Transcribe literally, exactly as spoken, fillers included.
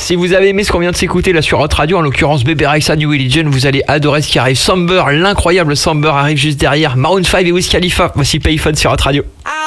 Si vous avez aimé ce qu'on vient de s'écouter là sur Hot Radio, en l'occurrence Bebe Rexha, New Religion, vous allez adorer ce qui arrive. Samber, l'incroyable Samber arrive juste derrière. Maroon five et Wiz Khalifa. Voici Payphone sur Hot Radio.